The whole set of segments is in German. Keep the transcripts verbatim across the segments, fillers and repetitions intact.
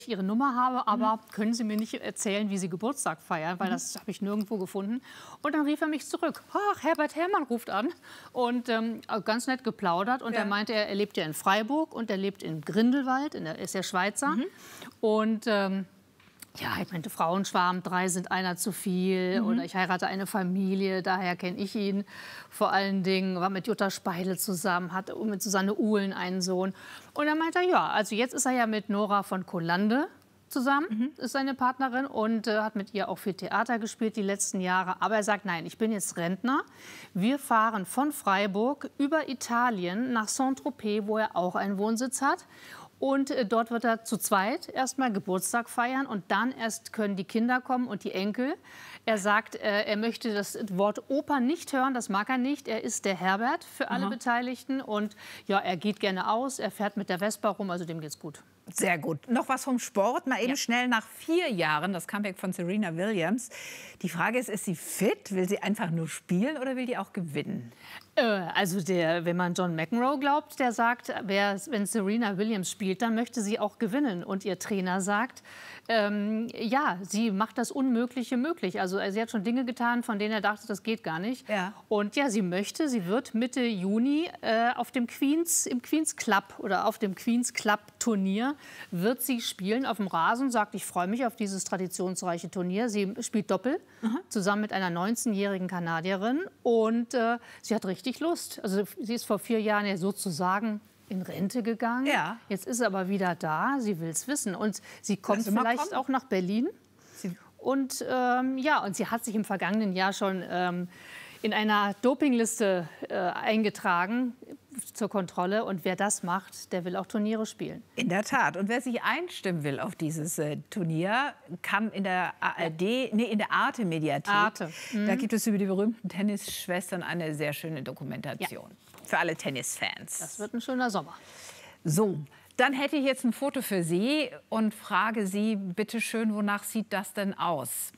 Ihre Nummer habe, aber mhm. können Sie mir nicht erzählen, wie Sie Geburtstag feiern, weil mhm. das habe ich nirgendwo gefunden. Und dann rief er mich zurück. Ach, Herbert Herrmann ruft an und ähm, ganz nett geplaudert. Und ja. er meinte, er, er lebt ja in Freiburg und er lebt in Grindelwald, in der, ist ja Schweizer. Mhm. Und ähm, ja, ich meinte, Frauenschwarm, drei sind einer zu viel. Mhm. Oder ich heirate eine Familie, daher kenne ich ihn vor allen Dingen. War mit Jutta Speidel zusammen, hat mit Susanne Uhlen einen Sohn. Und dann meinte er, ja, also jetzt ist er ja mit Nora von Colande zusammen, mhm. ist seine Partnerin, und äh, hat mit ihr auch viel Theater gespielt die letzten Jahre. Aber er sagt, nein, ich bin jetzt Rentner. Wir fahren von Freiburg über Italien nach Saint-Tropez, wo er auch einen Wohnsitz hat. Und äh, dort wird er zu zweit erstmal Geburtstag feiern und dann erst können die Kinder kommen und die Enkel. Er sagt, äh, er möchte das Wort Oper nicht hören, das mag er nicht. Er ist der Herbert für alle Aha. Beteiligten und ja, er geht gerne aus, er fährt mit der Vespa rum, also dem geht's gut. Sehr gut. Noch was vom Sport, mal eben ja. schnell nach vier Jahren, das Comeback von Serena Williams. Die Frage ist, ist sie fit? Will sie einfach nur spielen oder will die auch gewinnen? Äh, also der, wenn man John McEnroe glaubt, der sagt, wer, wenn Serena Williams spielt, dann möchte sie auch gewinnen. Und ihr Trainer sagt, ähm, ja, sie macht das Unmögliche möglich. Also sie hat schon Dinge getan, von denen er dachte, das geht gar nicht. Ja. Und ja, sie möchte, sie wird Mitte Juni äh, auf dem Queens, im Queens Club oder auf dem Queens Club Turnier wird sie spielen auf dem Rasen. Sagt, ich freue mich auf dieses traditionsreiche Turnier. Sie spielt Doppel Aha. zusammen mit einer neunzehnjährigen Kanadierin und äh, sie hat richtig Lust. Also sie ist vor vier Jahren ja sozusagen in Rente gegangen. Ja. Jetzt ist sie aber wieder da. Sie will es wissen. Und sie kommt vielleicht auch nach Berlin. Sie und, ähm, ja, und sie hat sich im vergangenen Jahr schon ähm, in einer Dopingliste äh, eingetragen zur Kontrolle. Und wer das macht, der will auch Turniere spielen. In der Tat. Und wer sich einstimmen will auf dieses äh, Turnier, kann in der A R D, nee, in der Arte-Mediathek. Arte. Mhm. Da gibt es über die berühmten Tennisschwestern eine sehr schöne Dokumentation. Ja. Für alle Tennisfans. Das wird ein schöner Sommer. So, dann hätte ich jetzt ein Foto für Sie und frage Sie, bitte schön, wonach sieht das denn aus?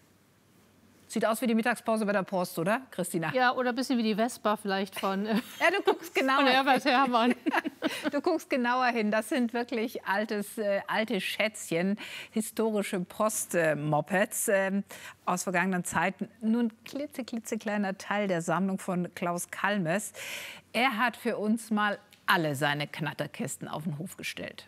Sieht aus wie die Mittagspause bei der Post, oder, Christina? Ja, oder ein bisschen wie die Vespa vielleicht von, äh, ja, du guckst genauer von Herbert Herrmann. Du guckst genauer hin. Das sind wirklich altes, äh, alte Schätzchen, historische Post-Mopeds äh, aus vergangenen Zeiten. Nur ein klitze, klitzekleiner Teil der Sammlung von Klaus Kalmes. Er hat für uns mal alle seine Knatterkisten auf den Hof gestellt.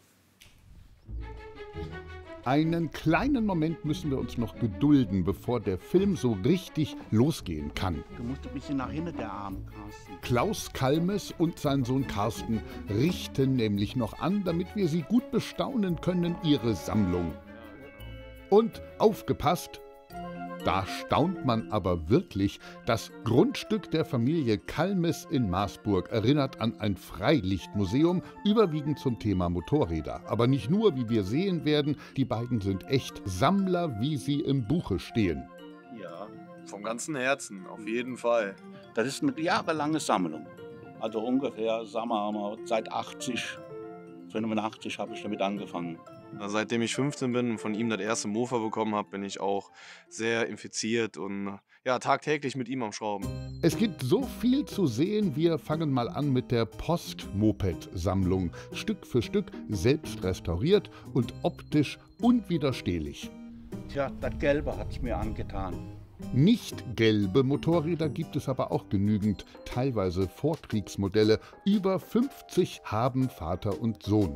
Einen kleinen Moment müssen wir uns noch gedulden, bevor der Film so richtig losgehen kann. Du musst ein bisschen nach hinten, der Arm, Carsten. Klaus Kalmes und sein Sohn Carsten richten nämlich noch an, damit wir sie gut bestaunen können, ihre Sammlung. Und aufgepasst! Da staunt man aber wirklich. Das Grundstück der Familie Kalmes in Marsburg erinnert an ein Freilichtmuseum, überwiegend zum Thema Motorräder. Aber nicht nur, wie wir sehen werden, die beiden sind echt Sammler, wie sie im Buche stehen. Ja, vom ganzen Herzen, auf jeden Fall. Das ist eine jahrelange Sammlung. Also ungefähr, sagen wir mal, seit achtzig, fünfundachtzig habe ich damit angefangen. Seitdem ich fünfzehn bin und von ihm das erste Mofa bekommen habe, bin ich auch sehr infiziert und ja, tagtäglich mit ihm am Schrauben. Es gibt so viel zu sehen. Wir fangen mal an mit der Post-Moped-Sammlung. Stück für Stück selbst restauriert und optisch unwiderstehlich. Tja, das Gelbe hat es mir angetan. Nicht gelbe Motorräder gibt es aber auch genügend, teilweise Vorkriegsmodelle. Über fünfzig haben Vater und Sohn.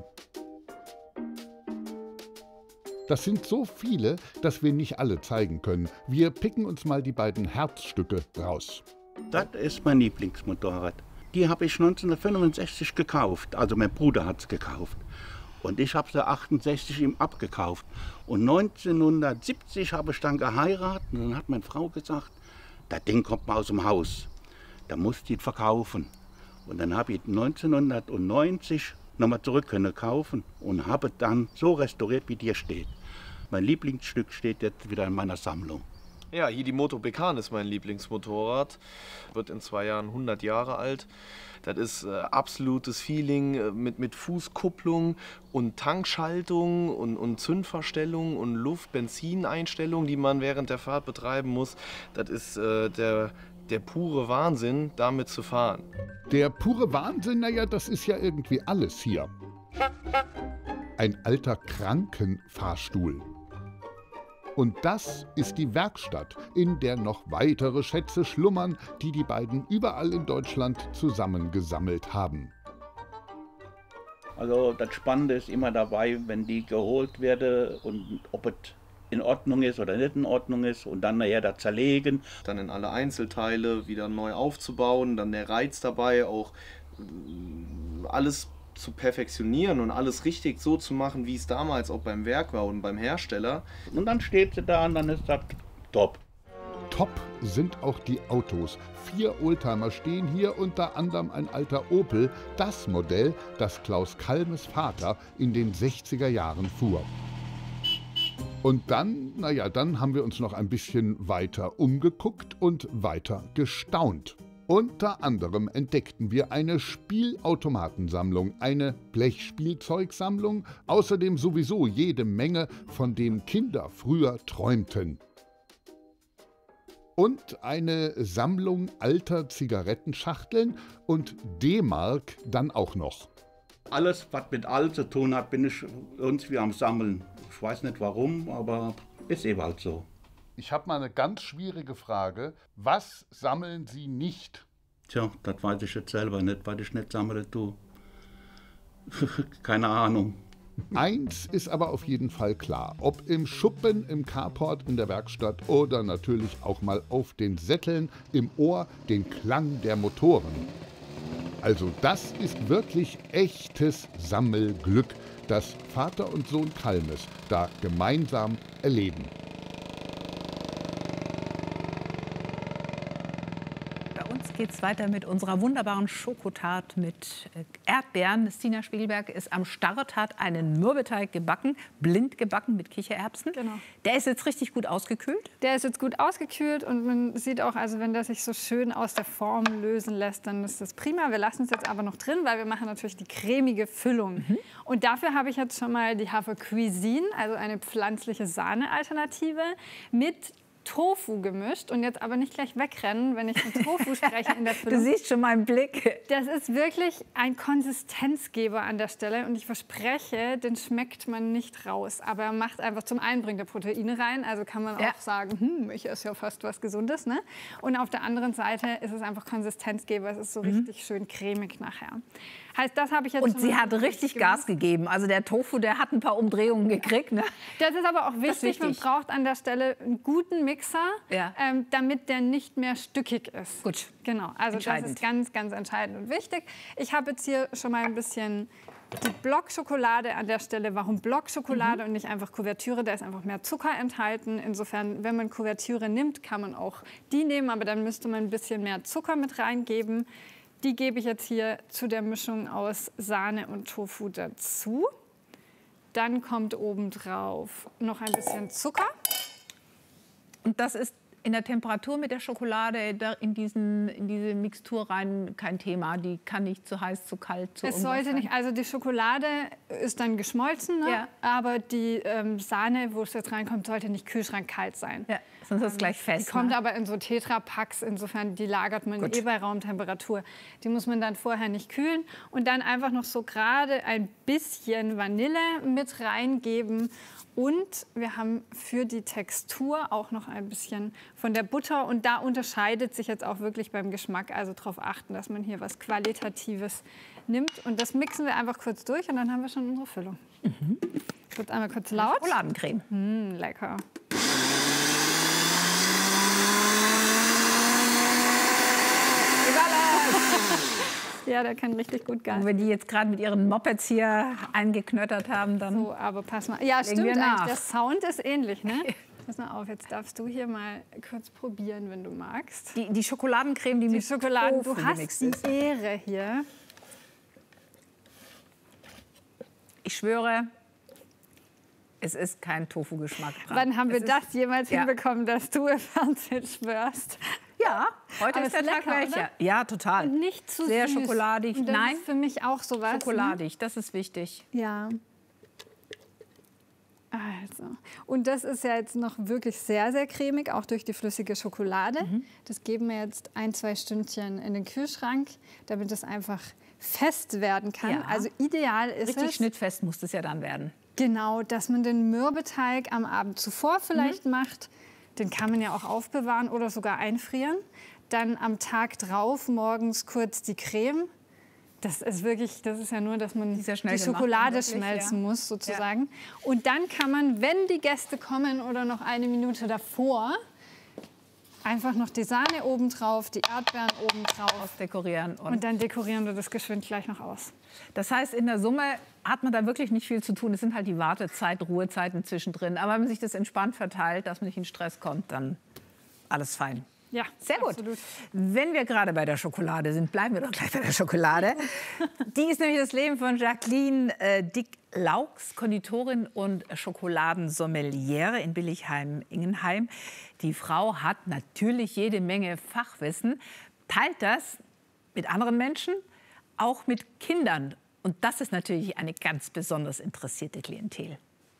Das sind so viele, dass wir nicht alle zeigen können. Wir picken uns mal die beiden Herzstücke raus. Das ist mein Lieblingsmotorrad. Die habe ich neunzehnhundertfünfundsechzig gekauft. Also mein Bruder hat es gekauft. Und ich habe sie achtundsechzig ihm abgekauft. Und neunzehnhundertsiebzig habe ich dann geheiratet. Und dann hat meine Frau gesagt, das Ding kommt mal aus dem Haus. Da musst du es verkaufen. Und dann habe ich neunzehnhundertneunzig nochmal zurück können kaufen und habe dann so restauriert, wie dir steht. Mein Lieblingsstück steht jetzt wieder in meiner Sammlung. Ja, hier die Moto Bekan ist mein Lieblingsmotorrad. Wird in zwei Jahren hundert Jahre alt. Das ist äh, absolutes Feeling äh, mit, mit Fußkupplung und Tankschaltung und, und Zündverstellung und Luft-Benzin-Einstellung, die man während der Fahrt betreiben muss. Das ist äh, der der pure Wahnsinn, damit zu fahren. Der pure Wahnsinn, naja, das ist ja irgendwie alles hier. ein alter Krankenfahrstuhl. Und das ist die Werkstatt, in der noch weitere Schätze schlummern, die die beiden überall in Deutschland zusammengesammelt haben. Also das Spannende ist immer dabei, wenn die geholt werden und ob es in Ordnung ist oder nicht in Ordnung ist und dann nachher da zerlegen. Dann in alle Einzelteile wieder neu aufzubauen, dann der Reiz dabei, auch äh, alles zu perfektionieren und alles richtig so zu machen, wie es damals auch beim Werk war und beim Hersteller. Und dann steht sie da und dann ist das top. Top sind auch die Autos. Vier Oldtimer stehen hier, unter anderem ein alter Opel, das Modell, das Klaus Kalmes Vater in den sechziger Jahren fuhr. Und dann, naja, dann haben wir uns noch ein bisschen weiter umgeguckt und weiter gestaunt. Unter anderem entdeckten wir eine Spielautomatensammlung, eine Blechspielzeugsammlung, außerdem sowieso jede Menge, von dem Kinder früher träumten. Und eine Sammlung alter Zigarettenschachteln und D-Mark dann auch noch. Alles, was mit alt zu tun hat, bin ich irgendwie am Sammeln. Ich weiß nicht warum, aber ist eben halt so. Ich habe mal eine ganz schwierige Frage. Was sammeln Sie nicht? Tja, das weiß ich jetzt selber nicht, weil ich nicht sammle tue. Keine Ahnung. Eins ist aber auf jeden Fall klar. Ob im Schuppen, im Carport, in der Werkstatt oder natürlich auch mal auf den Sätteln, im Ohr den Klang der Motoren. Also das ist wirklich echtes Sammelglück, das Vater und Sohn Kalmes da gemeinsam erleben. Geht es weiter mit unserer wunderbaren Schokotart mit Erdbeeren. Stina Spiegelberg ist am Start, hat einen Mürbeteig gebacken, blind gebacken mit Kichererbsen. Genau. Der ist jetzt richtig gut ausgekühlt. Der ist jetzt gut ausgekühlt und man sieht auch, also wenn der sich so schön aus der Form lösen lässt, dann ist das prima. Wir lassen es jetzt aber noch drin, weil wir machen natürlich die cremige Füllung. Mhm. Und dafür habe ich jetzt schon mal die Hafer Cuisine, also eine pflanzliche Sahne-Alternative mit Tofu gemischt und jetzt aber nicht gleich wegrennen, wenn ich von Tofu spreche in der Füllung. Du siehst schon meinen Blick. Das ist wirklich ein Konsistenzgeber an der Stelle und ich verspreche, den schmeckt man nicht raus. Aber er macht einfach, zum einen bringt er Proteine rein, also kann man ja. auch sagen, hm, ich esse ja fast was Gesundes. Ne? Und auf der anderen Seite ist es einfach Konsistenzgeber, es ist so mhm. richtig schön cremig nachher. Heißt, das habe ich jetzt und schon sie hat richtig gemacht. Gas gegeben. Also der Tofu, der hat ein paar Umdrehungen gekriegt. Ne? Das ist aber auch wichtig. wichtig. Man braucht an der Stelle einen guten Mixer, ja. ähm, damit der nicht mehr stückig ist. Gut. Genau. Also das ist ganz, ganz entscheidend und wichtig. Ich habe jetzt hier schon mal ein bisschen die Blockschokolade an der Stelle. Warum Blockschokolade mhm. und nicht einfach Kuvertüre? Da ist einfach mehr Zucker enthalten. Insofern, wenn man Kuvertüre nimmt, kann man auch die nehmen. Aber dann müsste man ein bisschen mehr Zucker mit reingeben. Die gebe ich jetzt hier zu der Mischung aus Sahne und Tofu dazu. Dann kommt obendrauf noch ein bisschen Zucker. Und das ist in der Temperatur mit der Schokolade in, diesen, in diese Mixtur rein kein Thema. Die kann nicht zu heiß, zu kalt, zu Es sollte nicht, also die Schokolade ist dann geschmolzen, ne? Ja. Aber die ähm, Sahne, wo es jetzt reinkommt, sollte nicht kühlschrankkalt sein. Ja, sonst ist es gleich fest. Die kommt ne? aber in so Tetra-Packs, insofern die lagert man Gut. eh bei Raumtemperatur. Die muss man dann vorher nicht kühlen und dann einfach noch so gerade ein bisschen Vanille mit reingeben. Und wir haben für die Textur auch noch ein bisschen von der Butter. Und da unterscheidet sich jetzt auch wirklich beim Geschmack. Also darauf achten, dass man hier was Qualitatives nimmt. Und das mixen wir einfach kurz durch und dann haben wir schon unsere Füllung. Mhm. Ich würde einmal kurz laut. Schokoladencreme. Mmh, lecker. Ja, der kann richtig gut Gas. Und wenn die jetzt gerade mit ihren Mopeds hier eingeknöttert haben, dann so, aber pass mal. Ja, stimmt wir nach. eigentlich. Der Sound ist ähnlich, ne? Pass mal auf, jetzt darfst du hier mal kurz probieren, wenn du magst. Die, die Schokoladencreme, die, die mit Schokoladen, Tofu du hast gemixt die ist. Ehre hier. Ich schwöre, es ist kein Tofu-Geschmack dran. Wann haben wir es das jemals ja. hinbekommen, dass du im Fernsehen schwörst? Ja, heute Aber ist der ist Tag lecker, welcher. oder? Ja, total. Und nicht zu Sehr süß. schokoladig. Und das Nein, ist für mich auch sowas. schokoladig, das ist wichtig. Ne? Ja. Ah, So. Und das ist ja jetzt noch wirklich sehr, sehr cremig, auch durch die flüssige Schokolade. Mhm. Das geben wir jetzt ein, zwei Stündchen in den Kühlschrank, damit es einfach fest werden kann. Ja. Also ideal ist Richtig es, schnittfest muss es ja dann werden. genau, dass man den Mürbeteig am Abend zuvor vielleicht mhm. macht. Den kann man ja auch aufbewahren oder sogar einfrieren. Dann am Tag drauf morgens kurz die Creme. Das ist wirklich, das ist ja nur, dass man ja die Schokolade wirklich, schmelzen ja. muss, sozusagen. Ja. Und dann kann man, wenn die Gäste kommen oder noch eine Minute davor, einfach noch die Sahne oben drauf, die Erdbeeren oben drauf. Ausdekorieren. Und, und dann dekorieren wir das geschwind gleich noch aus. Das heißt, in der Summe hat man da wirklich nicht viel zu tun. Es sind halt die Wartezeit, Ruhezeiten zwischendrin. Aber wenn man sich das entspannt verteilt, dass man nicht in Stress kommt, dann alles fein. Ja, sehr gut. Absolut. Wenn wir gerade bei der Schokolade sind, bleiben wir doch gleich bei der Schokolade. Die ist nämlich das Leben von Jacqueline äh, Dick-Laux, Konditorin und Schokoladensommeliere in Billigheim-Ingenheim. Die Frau hat natürlich jede Menge Fachwissen, teilt das mit anderen Menschen, auch mit Kindern. Und das ist natürlich eine ganz besonders interessierte Klientel.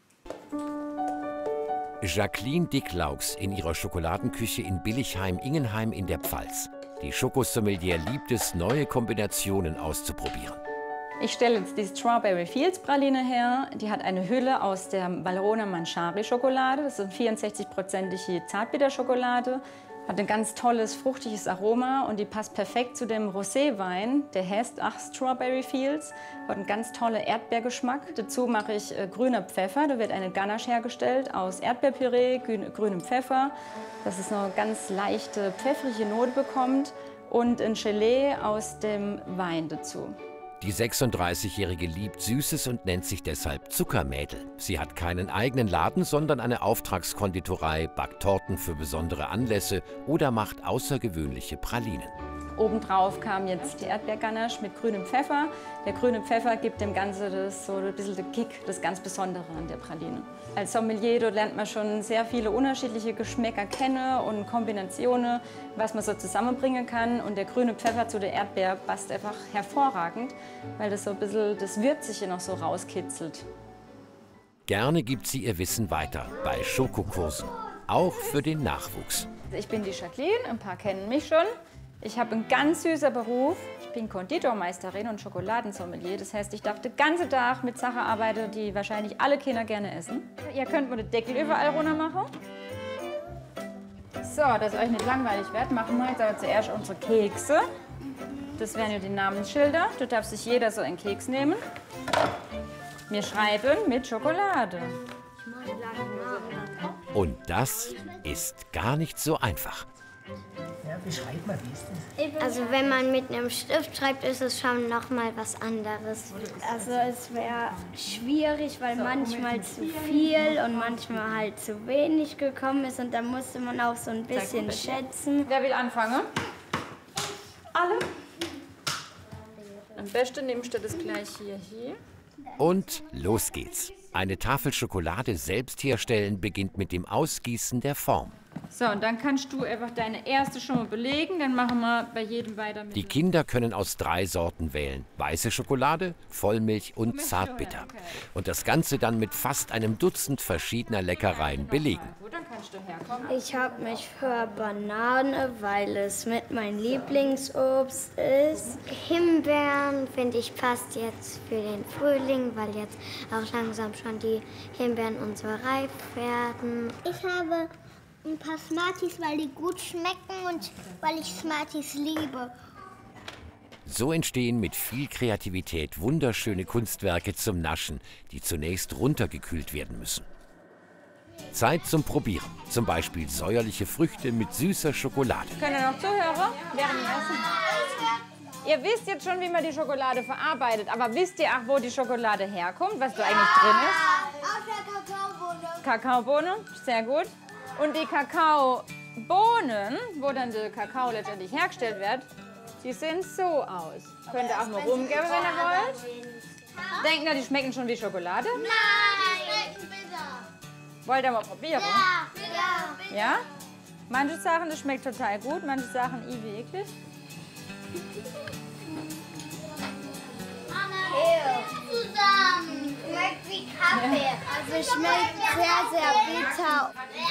Jacqueline Dick-Laux in ihrer Schokoladenküche in Billigheim-Ingenheim in der Pfalz. Die Schokosommelier liebt es, neue Kombinationen auszuprobieren. Ich stelle jetzt die Strawberry Fields Praline her. Die hat eine Hülle aus der Valrhona Manchari Schokolade. Das ist vierundsechzig-prozentige Zartbitterschokolade. Hat ein ganz tolles, fruchtiges Aroma und die passt perfekt zu dem Roséwein. Der heißt auch Strawberry Fields. Hat einen ganz tollen Erdbeergeschmack. Dazu mache ich äh, grüner Pfeffer. Da wird eine Ganache hergestellt aus Erdbeerpüree, grün, grünem Pfeffer, dass es eine ganz leichte, pfeffrige Note bekommt. Und ein Gelee aus dem Wein dazu. Die sechsunddreißigjährige liebt Süßes und nennt sich deshalb Zuckermädel. Sie hat keinen eigenen Laden, sondern eine Auftragskonditorei, backt Torten für besondere Anlässe oder macht außergewöhnliche Pralinen. Obendrauf kam jetzt die Erdbeerganache mit grünem Pfeffer. Der grüne Pfeffer gibt dem Ganzen das, so ein bisschen den Kick, das ganz Besondere an der Praline. Als Sommelier dort lernt man schon sehr viele unterschiedliche Geschmäcker kennen und Kombinationen, was man so zusammenbringen kann. Und der grüne Pfeffer zu der Erdbeer passt einfach hervorragend, weil das so ein bisschen das Würzige noch so rauskitzelt. Gerne gibt sie ihr Wissen weiter bei Schokokursen, auch für den Nachwuchs. Ich bin die Jacqueline, ein paar kennen mich schon. Ich habe einen ganz süßen Beruf. Ich bin Konditormeisterin und Schokoladensommelier. Das heißt, ich darf den ganzen Tag mit Sachen arbeiten, die wahrscheinlich alle Kinder gerne essen. Ihr könnt mir den Deckel überall runter machen. So, dass es euch nicht langweilig wird, machen wir jetzt aber zuerst unsere Kekse. Das wären ja die Namensschilder. Da darf sich jeder so einen Keks nehmen. Wir schreiben mit Schokolade. Und das ist gar nicht so einfach. Ja, beschreib mal, wie ist das? Also wenn man mit einem Stift schreibt, ist es schon noch mal was anderes. Also es wäre schwierig, weil manchmal zu viel und manchmal halt zu wenig gekommen ist und da musste man auch so ein bisschen schätzen. Wer will anfangen? Alle? Am besten nimmst du das gleich hier, hier. Und los geht's. Eine Tafel Schokolade selbst herstellen beginnt mit dem Ausgießen der Form. So, und dann kannst du einfach deine erste schon mal belegen, dann machen wir bei jedem weiter mit. Die Kinder können aus drei Sorten wählen. Weiße Schokolade, Vollmilch und Zartbitter. Okay. Und das Ganze dann mit fast einem Dutzend verschiedener Leckereien belegen. Gut, dann kannst du herkommen. Ich habe mich für Banane, weil es mit mein Lieblingsobst ist. Himbeeren, finde ich, passt jetzt für den Frühling, weil jetzt auch langsam schon die Himbeeren und so reif werden. Ich habe ein paar Smarties, weil die gut schmecken und weil ich Smarties liebe. So entstehen mit viel Kreativität wunderschöne Kunstwerke zum Naschen, die zunächst runtergekühlt werden müssen. Zeit zum Probieren, zum Beispiel säuerliche Früchte mit süßer Schokolade. Können ihr noch zuhören? Während dem Essen? Ihr wisst jetzt schon, wie man die Schokolade verarbeitet, aber wisst ihr auch, wo die Schokolade herkommt, was da eigentlich drin ist? Aus der Kakaobohne. Kakaobohne, sehr gut. Und die Kakaobohnen, wo dann der Kakao letztendlich hergestellt wird, die sehen so aus. Könnt ihr auch mal rumgeben, wenn ihr wollt. Denkt ihr, die schmecken schon wie Schokolade? Nein, die schmecken bitter. Wollt ihr mal probieren? Ja. Ja? Ja? Manche Sachen, das schmeckt total gut, manche Sachen irgendwie eklig. Zusammen. schmeckt wie Kaffee. Also es schmeckt sehr, sehr bitter.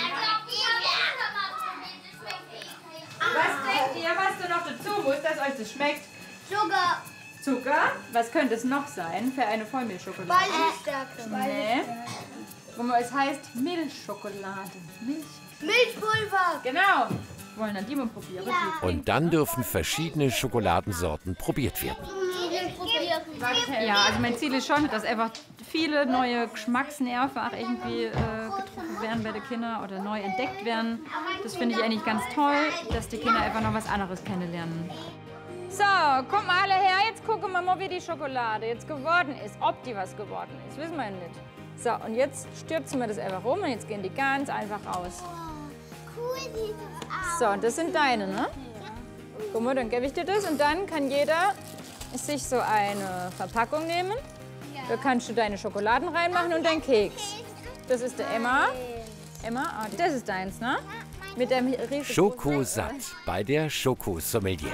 Was denkt ihr, was du noch dazu musst, dass euch das schmeckt? Zucker. Zucker? Was könnte es noch sein für eine Vollmilchschokolade? Weißstärke. Nee. Guck mal, es heißt Milchschokolade. Milch. Milchpulver. Genau. Wollen dann die mal probieren? Ja. Und dann dürfen verschiedene Schokoladensorten probiert werden. Ja, also mein Ziel ist schon, dass einfach viele neue Geschmacksnerven auch irgendwie äh, getroffen werden bei den Kindern oder neu entdeckt werden. Das finde ich eigentlich ganz toll, dass die Kinder einfach noch was anderes kennenlernen. So, kommt mal alle her, jetzt gucken wir mal, wie die Schokolade jetzt geworden ist. Ob die was geworden ist, wissen wir nicht. So, und jetzt stürzen wir das einfach rum und jetzt gehen die ganz einfach raus. Cool sieht es aus. So, das sind deine, ne? Guck mal, dann gebe ich dir das und dann kann jeder sich so eine Verpackung nehmen. Da kannst du deine Schokoladen reinmachen und deinen Keks. Das ist der Emma. Emma, ah, das ist deins, ne? Mit dem riesigen Schokosatt bei der Schokosommelier.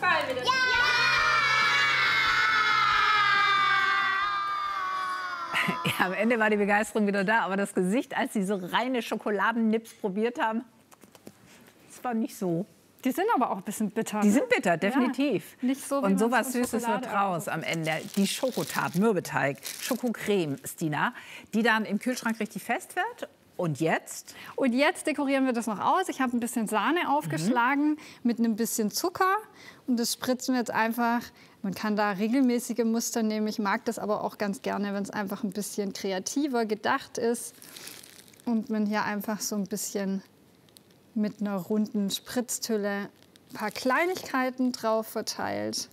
Ja, am Ende war die Begeisterung wieder da, aber das Gesicht, als sie so reine Schokoladennips probiert haben, das war nicht so. Die sind aber auch ein bisschen bitter. Die ne? sind bitter, definitiv. Ja, nicht so, wie und man sowas von Süßes Schokolade wird raus am Ende. Die Schokotat, Mürbeteig, Schokocreme, Stina, die dann im Kühlschrank richtig fest wird. Und jetzt? Und jetzt dekorieren wir das noch aus. Ich habe ein bisschen Sahne aufgeschlagen mhm. mit einem bisschen Zucker. Und das spritzen wir jetzt einfach. Man kann da regelmäßige Muster nehmen. Ich mag das aber auch ganz gerne, wenn es einfach ein bisschen kreativer gedacht ist. Und man hier einfach so ein bisschen mit einer runden Spritztülle ein paar Kleinigkeiten drauf verteilt.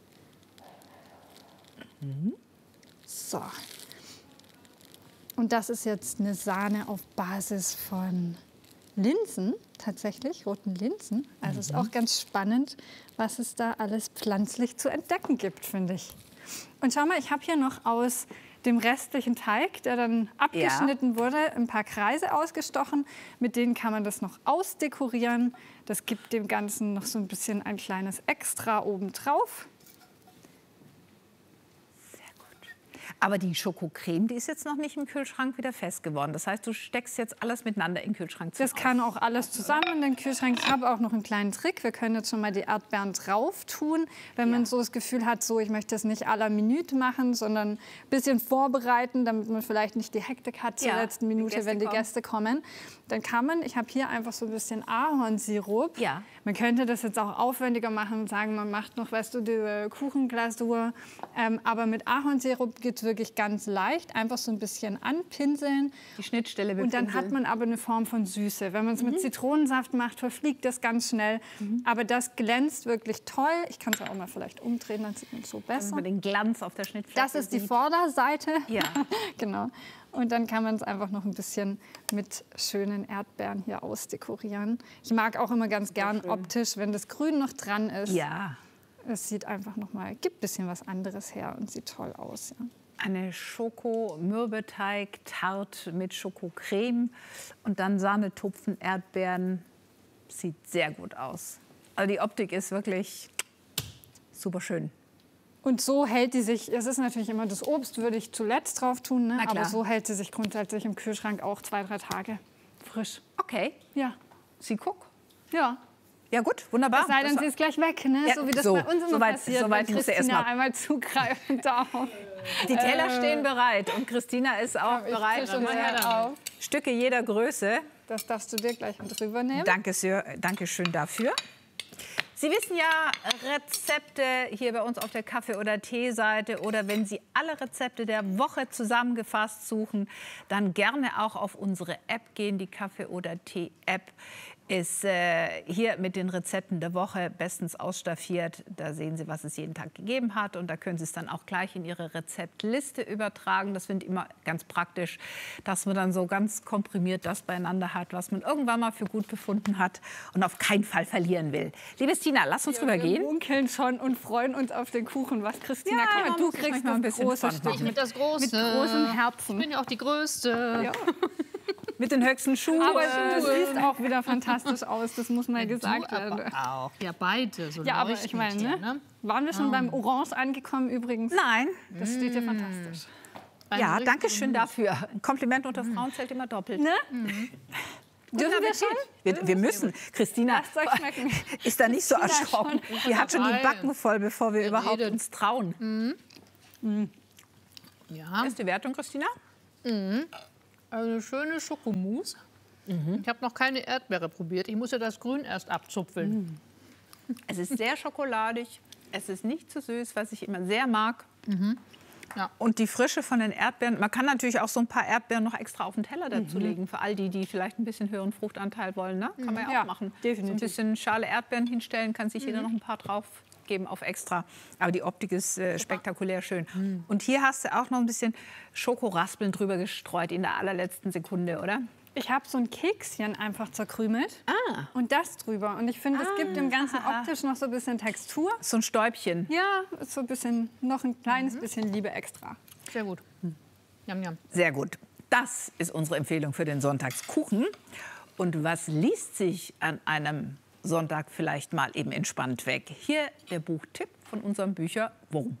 Mhm. So. Und das ist jetzt eine Sahne auf Basis von Linsen, tatsächlich, roten Linsen. Also ist auch ganz spannend, was es da alles pflanzlich zu entdecken gibt, finde ich. Und schau mal, ich habe hier noch aus dem restlichen Teig, der dann abgeschnitten ja. wurde, ein paar Kreise ausgestochen. Mit denen kann man das noch ausdekorieren. Das gibt dem Ganzen noch so ein bisschen ein kleines Extra obendrauf. Aber die Schokocreme, die ist jetzt noch nicht im Kühlschrank wieder fest geworden. Das heißt, du steckst jetzt alles miteinander in den Kühlschrank. Das kann auch alles zusammen in den Kühlschrank. Ich habe auch noch einen kleinen Trick. Wir können jetzt schon mal die Erdbeeren drauf tun. Wenn man ja. so das Gefühl hat, so ich möchte es nicht à la Minute machen, sondern ein bisschen vorbereiten, damit man vielleicht nicht die Hektik hat zur ja, letzten Minute, die wenn die kommen. Gäste kommen. Dann kann man, ich habe hier einfach so ein bisschen Ahornsirup. Ja. Man könnte das jetzt auch aufwendiger machen und sagen, man macht noch, weißt du, diese Kuchenglasur. Ähm, aber mit Ahornsirup geht es wirklich ganz leicht. Einfach so ein bisschen anpinseln. Die Schnittstelle bepinseln. Und dann hat man aber eine Form von Süße. Wenn man es mhm. mit Zitronensaft macht, verfliegt das ganz schnell. Mhm. Aber das glänzt wirklich toll. Ich kann es auch mal vielleicht umdrehen, dann sieht man es so besser. Wenn man den Glanz auf der Schnittfläche Das ist die Vorderseite. Ja. Genau. Und dann kann man es einfach noch ein bisschen mit schönen Erdbeeren hier ausdekorieren. Ich mag auch immer ganz gern optisch, wenn das Grün noch dran ist. Ja. Es sieht einfach noch mal, gibt ein bisschen was anderes her und sieht toll aus. Ja. Eine Schoko-Mürbeteig-Tarte mit Schokocreme und dann Sahnetupfen, Erdbeeren. Sieht sehr gut aus. Also die Optik ist wirklich super schön. Und so hält die sich, es ist natürlich immer das Obst, würde ich zuletzt drauf tun, ne? Aber so hält sie sich grundsätzlich im Kühlschrank auch zwei, drei Tage frisch. Okay. Ja. Sie guck. Ja. Ja gut, wunderbar. Es sei denn, sie ist gleich weg, ne? Ja, so wie das so, bei uns immer so weit, passiert, so weit wenn muss Christina erst mal. einmal zugreifen darf. Die Teller äh, stehen bereit und Christina ist auch ja, bereit. Auf. Stücke jeder Größe. Das darfst du dir gleich mit rübernehmen. Danke, sehr, danke schön dafür. Sie wissen ja, Rezepte hier bei uns auf der Kaffee- oder Teeseite oder wenn Sie alle Rezepte der Woche zusammengefasst suchen, dann gerne auch auf unsere App gehen, die Kaffee- oder Tee-App. Ist äh, hier mit den Rezepten der Woche bestens ausstaffiert. Da sehen Sie, was es jeden Tag gegeben hat. Und da können Sie es dann auch gleich in Ihre Rezeptliste übertragen. Das finde ich immer ganz praktisch, dass man dann so ganz komprimiert das beieinander hat, was man irgendwann mal für gut befunden hat und auf keinen Fall verlieren will. Liebe Stina, lass uns ja, rübergehen. Wir munkeln schon und freuen uns auf den Kuchen. Was, Christina? Ja, Komm mal, ja, du kriegst mal ein bisschen große Stück. Ich mit das Große. Mit großem Herzen. Ich bin ja auch die Größte. Ja. Mit den höchsten Schuhen. Aber du siehst auch wieder fantastisch aus, das muss mal ja, gesagt werden. Auch. Ja, beide. So ja, aber ich meine, ne? Waren wir schon oh. beim Orange angekommen übrigens? Nein. Das steht hier mm. fantastisch. Ja, danke schön dafür. Ein Kompliment unter Frauen zählt immer doppelt. Ne? Mhm. Dürfen wir schon? Wir, wir müssen. Christina ist da nicht so erschrocken. Die hat schon die Backen voll, bevor wir überhaupt uns trauen. Mhm. Mhm. Ja. Erste Wertung, Christina? Mhm. Also eine schöne Schokomousse. Mhm. Ich habe noch keine Erdbeere probiert. Ich muss ja das Grün erst abzupfeln. Mhm. Es ist sehr schokoladig. Es ist nicht zu süß, was ich immer sehr mag. Mhm. Ja. Und die Frische von den Erdbeeren. Man kann natürlich auch so ein paar Erdbeeren noch extra auf den Teller dazu legen. Mhm. Für all die, die vielleicht ein bisschen höheren Fruchtanteil wollen. Ne? Kann man ja auch ja, machen. Definitiv. So ein bisschen Schale Erdbeeren hinstellen, kann sich mhm. jeder noch ein paar drauf geben auf extra. Aber die Optik ist äh, spektakulär schön. Mhm. Und hier hast du auch noch ein bisschen Schokoraspeln drüber gestreut in der allerletzten Sekunde, oder? Ich habe so ein Kekschen einfach zerkrümelt ah. und das drüber. Und ich finde, es ah. gibt dem Ganzen optisch noch so ein bisschen Textur. So ein Stäubchen. Ja, ist so ein bisschen, noch ein kleines mhm. bisschen Liebe extra. Sehr gut. Hm. Yum, yum. Sehr gut. Das ist unsere Empfehlung für den Sonntagskuchen. Und was liest sich an einem Sonntag vielleicht mal eben entspannt weg? Hier der Buchtipp von unserem Bücherwurm.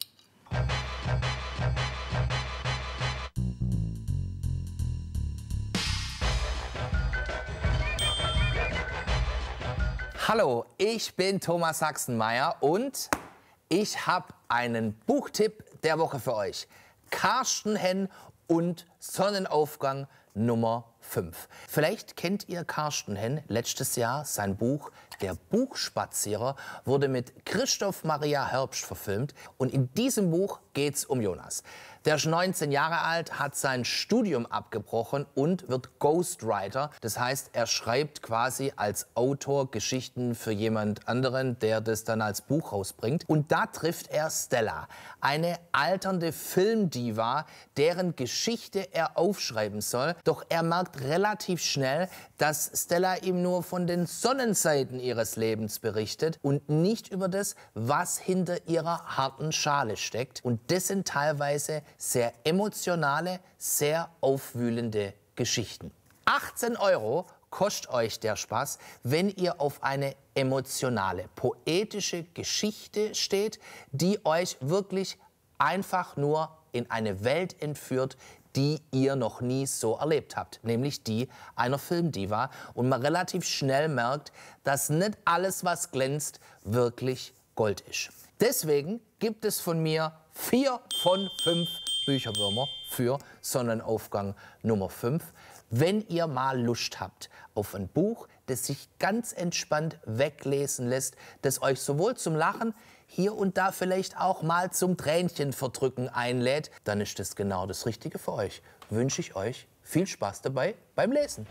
Hallo, ich bin Thomas Sachsenmeier und ich habe einen Buchtipp der Woche für euch. Karsten Henn und Sonnenaufgang Nummer fünf. Vielleicht kennt ihr Karsten Henn. Letztes Jahr sein Buch Der Buchspazierer wurde mit Christoph Maria Herbst verfilmt. Und in diesem Buch geht es um Jonas. Der ist neunzehn Jahre alt, hat sein Studium abgebrochen und wird Ghostwriter. Das heißt, er schreibt quasi als Autor Geschichten für jemand anderen, der das dann als Buch rausbringt. Und da trifft er Stella, eine alternde Filmdiva, deren Geschichte er aufschreiben soll. Doch er merkt relativ schnell, dass Stella ihm nur von den Sonnenseiten ihres Lebens berichtet und nicht über das, was hinter ihrer harten Schale steckt. Und das sind teilweise sehr emotionale, sehr aufwühlende Geschichten. achtzehn Euro kostet euch der Spaß, wenn ihr auf eine emotionale, poetische Geschichte steht, die euch wirklich einfach nur in eine Welt entführt, die ihr noch nie so erlebt habt, nämlich die einer Filmdiva. Und man relativ schnell merkt, dass nicht alles, was glänzt, wirklich Gold ist. Deswegen gibt es von mir vier von fünf Bücherwürmer für Sonnenaufgang Nummer fünf. Wenn ihr mal Lust habt auf ein Buch, das sich ganz entspannt weglesen lässt, das euch sowohl zum Lachen, hier und da vielleicht auch mal zum Tränchen verdrücken einlädt, dann ist das genau das Richtige für euch. Wünsche ich euch viel Spaß dabei beim Lesen.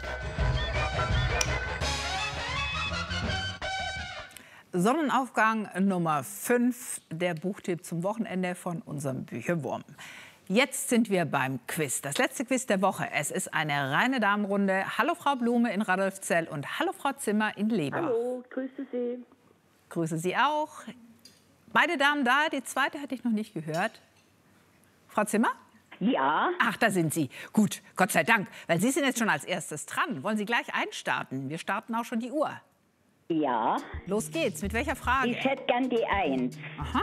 Sonnenaufgang Nummer fünf, der Buchtipp zum Wochenende von unserem Bücherwurm. Jetzt sind wir beim Quiz, das letzte Quiz der Woche. Es ist eine reine Damenrunde. Hallo Frau Blume in Radolfzell und hallo Frau Zimmer in Leber. Hallo, grüße Sie. Grüße Sie auch. Beide Damen da, die zweite hatte ich noch nicht gehört. Frau Zimmer? Ja. Ach, da sind Sie. Gut, Gott sei Dank, weil Sie sind jetzt schon als erstes dran. Wollen Sie gleich einstarten? Wir starten auch schon die Uhr. Ja. Los geht's. Mit welcher Frage? Ich hätte gern die eins. Aha.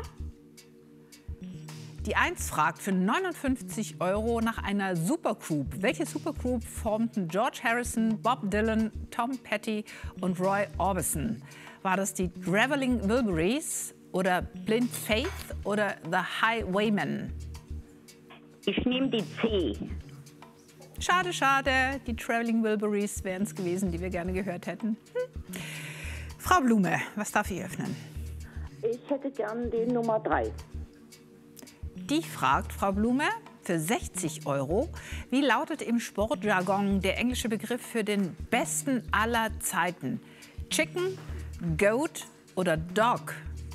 Die eins fragt für neunundfünfzig Euro nach einer Supergroup. Welche Supergroup formten George Harrison, Bob Dylan, Tom Petty und Roy Orbison? War das die Traveling Wilburys oder Blind Faith oder The Highwaymen? Ich nehme die C. Schade, schade. Die Traveling Wilburys wären es gewesen, die wir gerne gehört hätten. Hm. Frau Blume, was darf ich öffnen? Ich hätte gern die Nummer drei. Die fragt Frau Blume für sechzig Euro, wie lautet im Sportjargon der englische Begriff für den besten aller Zeiten? Chicken, Goat oder Dog?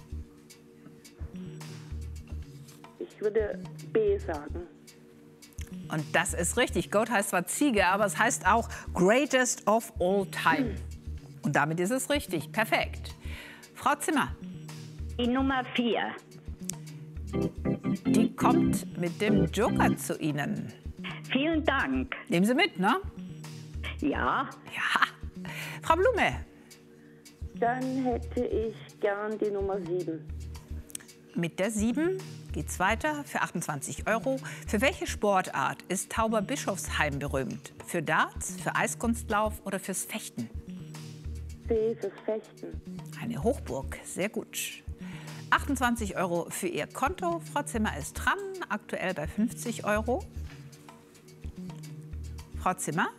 Ich würde B sagen. Und das ist richtig. Goat heißt zwar Ziege, aber es heißt auch Greatest of All Time. Hm. Und damit ist es richtig. Perfekt. Frau Zimmer. Die Nummer vier. Die kommt mit dem Joker zu Ihnen. Vielen Dank. Nehmen Sie mit, ne? Ja. Ja. Frau Blume. Dann hätte ich gern die Nummer sieben. Mit der sieben geht's weiter für achtundzwanzig Euro. Für welche Sportart ist Tauberbischofsheim berühmt? Für Darts, für Eiskunstlauf oder fürs Fechten? C, fürs Fechten. Eine Hochburg, sehr gut. achtundzwanzig Euro für Ihr Konto. Frau Zimmer ist dran, aktuell bei fünfzig Euro. Frau Zimmer?